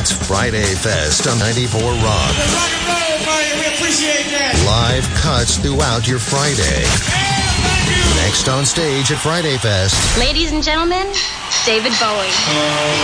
It's Friday Fest on 94 Rock. Rock and roll, buddy. We appreciate that. Live cuts throughout your Friday. Next on stage at Friday Fest. Ladies and gentlemen, David Bowie.